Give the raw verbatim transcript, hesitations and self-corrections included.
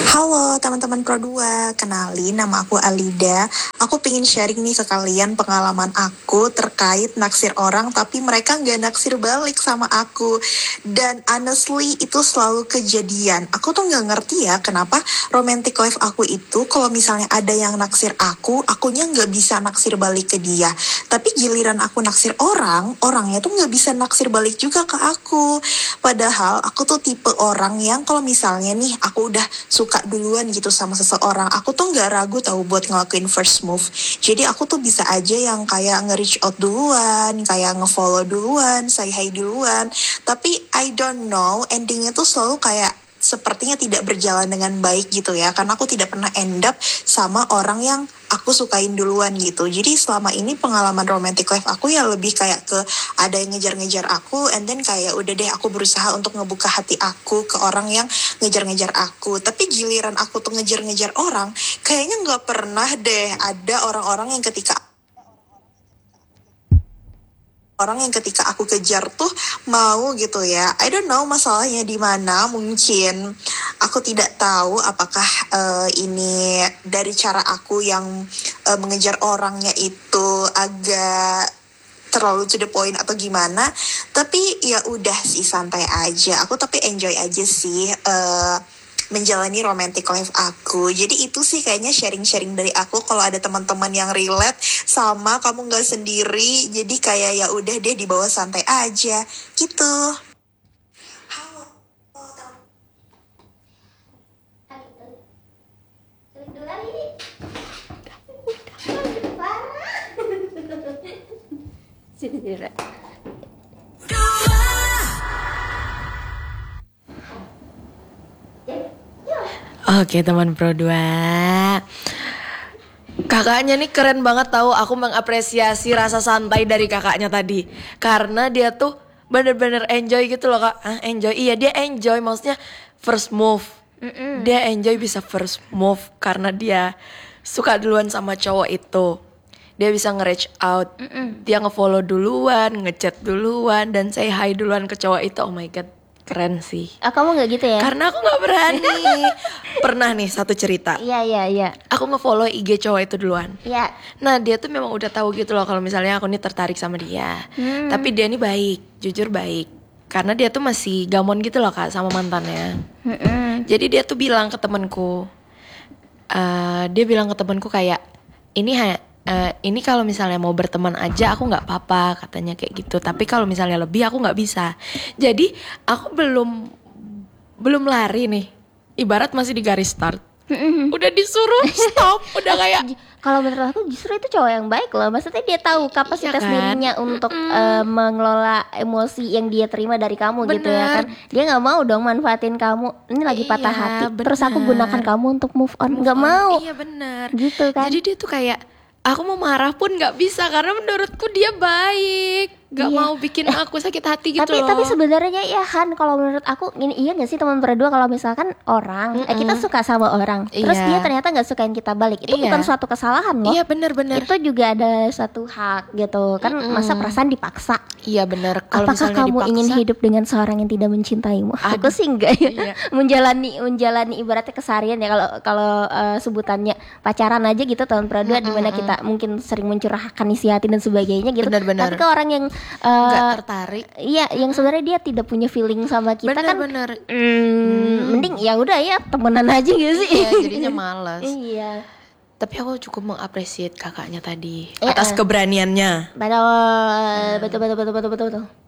Halo teman-teman Pro dua, kenalin nama aku Alida. Aku pengen sharing nih ke kalian pengalaman aku terkait naksir orang tapi mereka nggak naksir balik sama aku. Dan honestly itu selalu kejadian. Aku tuh nggak ngerti ya kenapa romantic life aku itu kalau misalnya ada yang naksir aku, akunya nggak bisa naksir balik ke dia. Tapi giliran aku naksir orang, orangnya tuh nggak bisa naksir balik juga ke aku. Padahal aku tuh tipe orang yang kalau misalnya nih aku udah suka duluan gitu sama seseorang, aku tuh nggak ragu tahu buat ngelakuin first move. Jadi aku tuh bisa aja yang kayak nge-reach out duluan, kayak nge-follow duluan, say hi duluan. Tapi I don't know, endingnya tuh selalu kayak sepertinya tidak berjalan dengan baik gitu ya, karena aku tidak pernah end up sama orang yang aku sukain duluan gitu. Jadi selama ini pengalaman romantic life aku ya lebih kayak ke ada yang ngejar-ngejar aku, and then kayak udah deh aku berusaha untuk ngebuka hati aku ke orang yang ngejar-ngejar aku. Tapi giliran aku tuh ngejar-ngejar orang, kayaknya nggak pernah deh ada orang-orang yang ketika orang yang ketika aku kejar tuh mau gitu ya. I don't know masalahnya di mana. Mungkin aku tidak tahu apakah uh, ini dari cara aku yang uh, mengejar orangnya itu agak terlalu to the point atau gimana. Tapi ya udah sih, santai aja. Aku tapi enjoy aja sih uh, menjalani romantic life aku. Jadi itu sih kayaknya sharing-sharing dari aku. Kalau ada teman-teman yang relate sama kamu nggak sendiri, jadi kayak ya udah deh dibawa santai aja gitu. Oke teman Pro dua, kakaknya nih keren banget tahu. Aku mengapresiasi rasa santai dari kakaknya tadi, karena dia tuh bener-bener enjoy gitu loh kak. Ah, enjoy, iya dia enjoy, maksudnya first move. Mm-mm. Dia enjoy bisa first move karena dia suka duluan sama cowok itu. Dia bisa nge-reach out. Mm-mm. Dia nge-follow duluan, ngechat duluan, dan say hi duluan ke cowok itu. Oh my god, keren sih. Ah, kamu nggak gitu ya? Karena aku nggak berani. Pernah nih satu cerita. Iya iya iya. Aku nge-follow I G cowok itu duluan. Iya. Nah dia tuh memang udah tahu gitu loh kalau misalnya aku nih tertarik sama dia. Hmm. Tapi dia nih baik, jujur baik. Karena dia tuh masih gamon gitu loh kak sama mantannya. Hmm. Jadi dia tuh bilang ke temanku, uh, dia bilang ke temanku kayak ini ha. Uh, ini kalau misalnya mau berteman aja aku nggak apa-apa katanya kayak gitu, tapi kalau misalnya lebih aku nggak bisa. Jadi aku belum belum lari nih, ibarat masih di garis start, udah disuruh stop, udah kayak kalau menurut aku justru itu cowok yang baik loh. Maksudnya dia tahu kapasitas iya kan? dirinya untuk uh, mengelola emosi yang dia terima dari kamu. Bener. Gitu ya kan. Dia nggak mau dong manfaatin kamu. Ini lagi patah iya, hati. Bener. Terus aku gunakan kamu untuk move on. Nggak mau. Iya benar. Gitu kan. Jadi dia tuh kayak aku mau marah pun nggak bisa karena menurutku dia baik. Gak iya. mau bikin aku sakit hati gitu tapi, loh. Tapi sebenarnya ya Han, kalau menurut aku ini iya gak sih teman berdua, kalau misalkan orang eh, kita suka sama orang, iya. terus dia ternyata gak sukain kita balik, itu iya. bukan suatu kesalahan loh. Iya benar-benar. Itu juga ada satu hak gitu kan. Mm-mm. Masa perasaan dipaksa. Iya benar. Apakah kamu dipaksa, ingin hidup dengan seorang yang tidak mencintaimu? Aduh. Aku sih enggak ya. Iya. menjalani menjalani ibaratnya keseharian ya, kalau kalau uh, sebutannya pacaran aja gitu teman berdua, di mana kita mungkin sering mencurahkan isi hati dan sebagainya gitu. Benar-benar. Tapi ke orang yang Uh, nggak tertarik, iya, yang sebenarnya dia tidak punya feeling sama kita, bener, kan bener. Hmm, hmm. mending ya udah ya temenan aja gitu sih. Iya, jadinya malas. Iya. Tapi aku cukup mengapresiasi kakaknya tadi ya, atas uh. keberaniannya. Betul, betul, betul, betul, betul, betul, betul.